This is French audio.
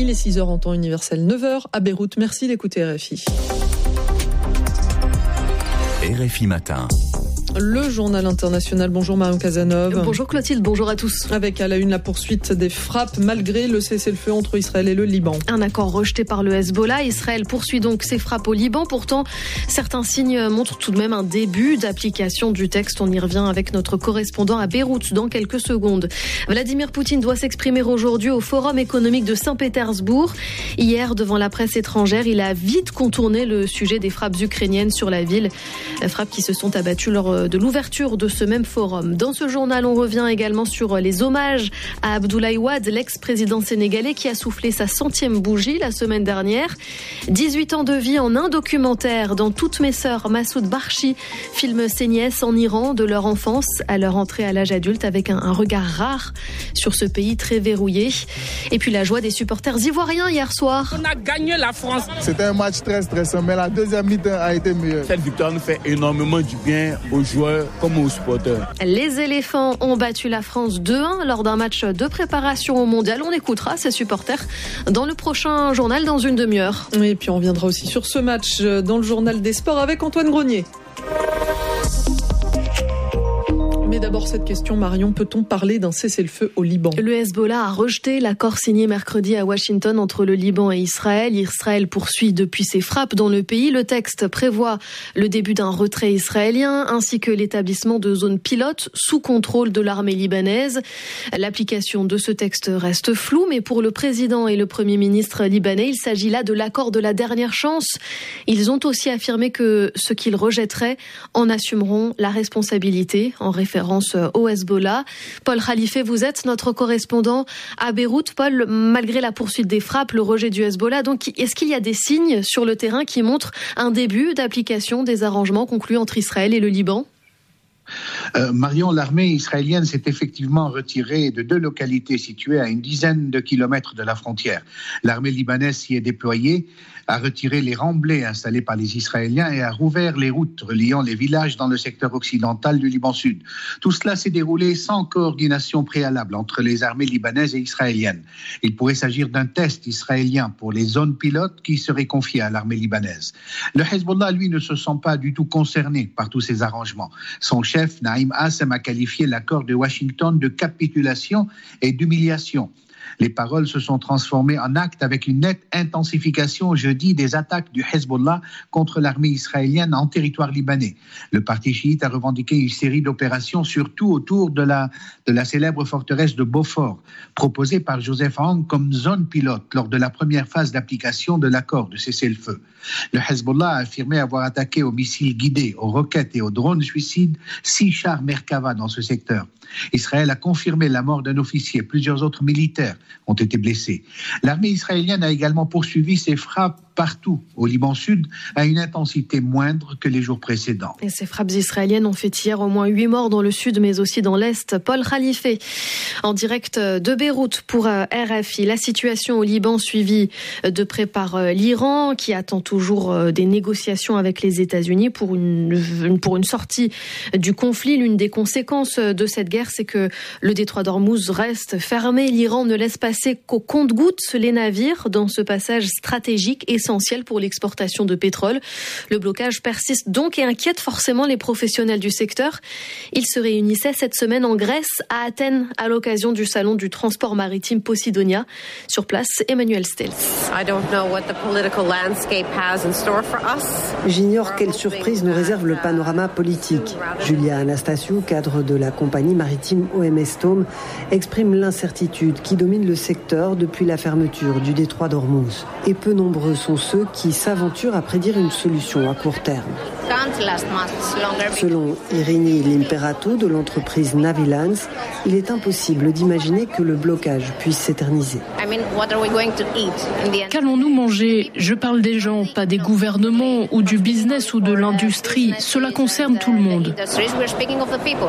Il est 6h en temps universel, 9h à Beyrouth. Merci d'écouter RFI. RFI Matin. Le journal international. Bonjour Marion Cazeneuve. Bonjour Clotilde, bonjour à tous. Avec à la une la poursuite des frappes malgré le cessez-le-feu entre Israël et le Liban. Un accord rejeté par le Hezbollah. Israël poursuit donc ses frappes au Liban. Pourtant, certains signes montrent tout de même un début d'application du texte. On y revient avec notre correspondant à Beyrouth dans quelques secondes. Vladimir Poutine doit s'exprimer aujourd'hui au Forum économique de Saint-Pétersbourg. Hier, devant la presse étrangère, il a vite contourné le sujet des frappes ukrainiennes sur la ville. Frappes qui se sont abattues lors de l'ouverture de ce même forum. Dans ce journal, on revient également sur les hommages à Abdoulaye Wade, l'ex-président sénégalais qui a soufflé sa 100e bougie la semaine dernière. 18 ans de vie en un documentaire dans Toutes mes sœurs. Massoud Barchi filme ses nièces en Iran de leur enfance à leur entrée à l'âge adulte avec un regard rare sur ce pays très verrouillé. Et puis la joie des supporters ivoiriens hier soir. On a gagné la France. C'était un match très stressant, mais la deuxième mi-temps a été meilleure. Cette victoire nous fait énormément du bien aux joueurs comme aux supporters. Les éléphants ont battu la France 2-1 lors d'un match de préparation au mondial. On écoutera ces supporters dans le prochain journal dans une demi-heure. Et puis on reviendra aussi sur ce match dans le journal des sports avec Antoine Grenier. Mais d'abord cette question, Marion, peut-on parler d'un cessez-le-feu au Liban ? Le Hezbollah a rejeté l'accord signé mercredi à Washington entre le Liban et Israël. Israël poursuit depuis ses frappes dans le pays. Le texte prévoit le début d'un retrait israélien ainsi que l'établissement de zones pilotes sous contrôle de l'armée libanaise. L'application de ce texte reste floue, mais pour le président et le Premier ministre libanais, il s'agit là de l'accord de la dernière chance. Ils ont aussi affirmé que ceux qu'ils rejetteraient en assumeront la responsabilité en référence au Hezbollah. Paul Khalife, vous êtes notre correspondant à Beyrouth. Paul, malgré la poursuite des frappes, le rejet du Hezbollah, donc est-ce qu'il y a des signes sur le terrain qui montrent un début d'application des arrangements conclus entre Israël et le Liban ? Marion, l'armée israélienne s'est effectivement retirée de 2 localités situées à une dizaine de kilomètres de la frontière. L'armée libanaise s'y est déployée, a retiré les remblais installés par les Israéliens et a rouvert les routes reliant les villages dans le secteur occidental du Liban Sud. Tout cela s'est déroulé sans coordination préalable entre les armées libanaises et israéliennes. Il pourrait s'agir d'un test israélien pour les zones pilotes qui seraient confiées à l'armée libanaise. Le Hezbollah, lui, ne se sent pas du tout concerné par tous ces arrangements. Son chef, Naïm Assem, a qualifié l'accord de Washington de capitulation et d'humiliation. Les paroles se sont transformées en actes avec une nette intensification jeudi des attaques du Hezbollah contre l'armée israélienne en territoire libanais. Le parti chiite a revendiqué une série d'opérations, surtout autour de la célèbre forteresse de Beaufort, proposée par Joseph Aoun comme zone pilote lors de la première phase d'application de l'accord de cessez-le-feu. Le Hezbollah a affirmé avoir attaqué aux missiles guidés, aux roquettes et aux drones suicides 6 chars Merkava dans ce secteur. Israël a confirmé la mort d'un officier. Plusieurs autres militaires ont été blessés. L'armée israélienne a également poursuivi ses frappes partout au Liban Sud à une intensité moindre que les jours précédents. Et ces frappes israéliennes ont fait hier au moins 8 morts dans le sud mais aussi dans l'est. Paul Khalife en direct de Beyrouth pour RFI. La situation au Liban suivie de près par l'Iran qui attend toujours des négociations avec les États-Unis pour une sortie du conflit. L'une des conséquences de cette guerre, c'est que le détroit d'Ormuz reste fermé. L'Iran ne laisse passer qu'au compte-gouttes les navires dans ce passage stratégique essentiel pour l'exportation de pétrole. Le blocage persiste donc et inquiète forcément les professionnels du secteur. Ils se réunissaient cette semaine en Grèce, à Athènes, à l'occasion du salon du transport maritime Posidonia. Sur place, Emmanuel Stels. J'ignore quelle surprise nous réserve le panorama politique. Julia Anastasiou, cadre de la compagnie maritime OMS Tome, exprime l'incertitude qui domine le secteur depuis la fermeture du détroit d'Ormuz. Et peu nombreux sont ceux qui s'aventurent à prédire une solution à court terme. Selon Irini Limperato de l'entreprise Navilance, il est impossible d'imaginer que le blocage puisse s'éterniser. Qu'allons-nous manger ? Je parle des gens, pas des gouvernements ou du business ou de l'industrie. Cela concerne tout le monde.